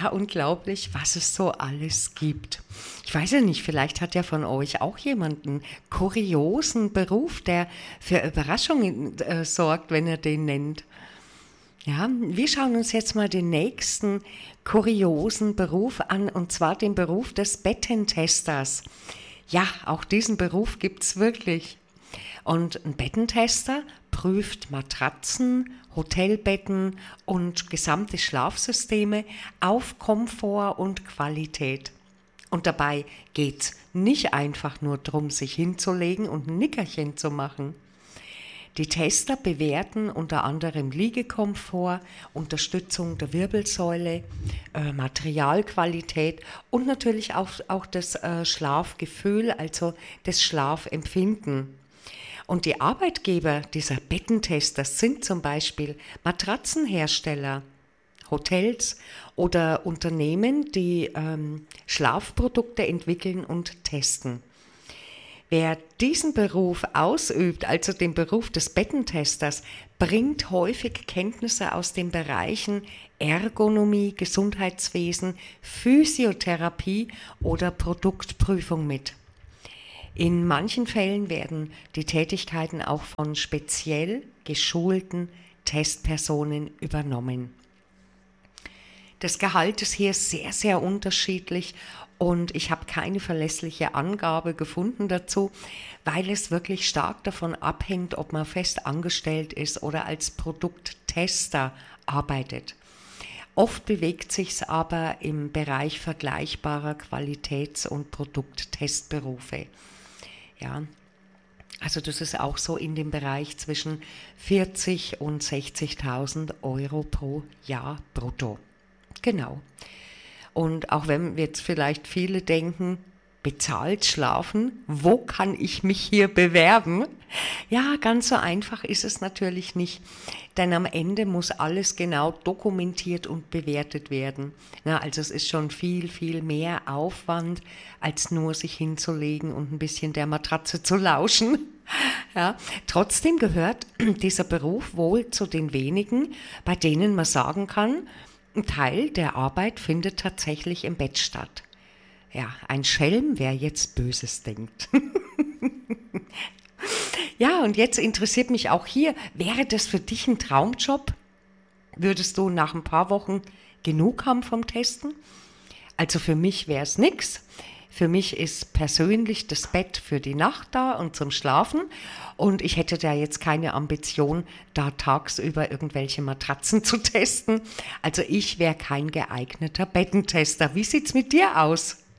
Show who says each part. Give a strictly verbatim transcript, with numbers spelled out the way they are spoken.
Speaker 1: Ja, unglaublich, was es so alles gibt. Ich weiß ja nicht, vielleicht hat ja von euch auch jemand einen kuriosen Beruf, der für Überraschungen äh, sorgt, wenn er den nennt. Ja, wir schauen uns jetzt mal den nächsten kuriosen Beruf an, und zwar den Beruf des Bettentesters. Ja, auch diesen Beruf gibt es wirklich. Und ein Bettentester prüft Matratzen, Hotelbetten und gesamte Schlafsysteme auf Komfort und Qualität. Und dabei geht es nicht einfach nur darum, sich hinzulegen und ein Nickerchen zu machen. Die Tester bewerten unter anderem Liegekomfort, Unterstützung der Wirbelsäule, äh, Materialqualität und natürlich auch, auch das äh, Schlafgefühl, also das Schlafempfinden. Und die Arbeitgeber dieser Bettentester sind zum Beispiel Matratzenhersteller, Hotels oder Unternehmen, die ähm, Schlafprodukte entwickeln und testen. Wer diesen Beruf ausübt, also den Beruf des Bettentesters, bringt häufig Kenntnisse aus den Bereichen Ergonomie, Gesundheitswesen, Physiotherapie oder Produktprüfung mit. In manchen Fällen werden die Tätigkeiten auch von speziell geschulten Testpersonen übernommen. Das Gehalt ist hier sehr, sehr unterschiedlich und ich habe keine verlässliche Angabe gefunden dazu, weil es wirklich stark davon abhängt, ob man fest angestellt ist oder als Produkttester arbeitet. Oft bewegt sich es aber im Bereich vergleichbarer Qualitäts- und Produkttestberufe. Ja, also das ist auch so in dem Bereich zwischen vierzig und sechzigtausend Euro pro Jahr brutto. Genau. Und auch wenn jetzt vielleicht viele denken, bezahlt schlafen, wo kann ich mich hier bewerben? Ja, ganz so einfach ist es natürlich nicht, denn am Ende muss alles genau dokumentiert und bewertet werden. Na, also es ist schon viel, viel mehr Aufwand, als nur sich hinzulegen und ein bisschen der Matratze zu lauschen. Ja, trotzdem gehört dieser Beruf wohl zu den wenigen, bei denen man sagen kann, ein Teil der Arbeit findet tatsächlich im Bett statt. Ja, ein Schelm, wer jetzt Böses denkt. Ja, und jetzt interessiert mich auch hier, wäre das für dich ein Traumjob? Würdest du nach ein paar Wochen genug haben vom Testen? Also für mich wäre es nix. Für mich ist persönlich das Bett für die Nacht da und zum Schlafen. Und ich hätte da jetzt keine Ambition, da tagsüber irgendwelche Matratzen zu testen. Also ich wäre kein geeigneter Bettentester. Wie sieht's mit dir aus?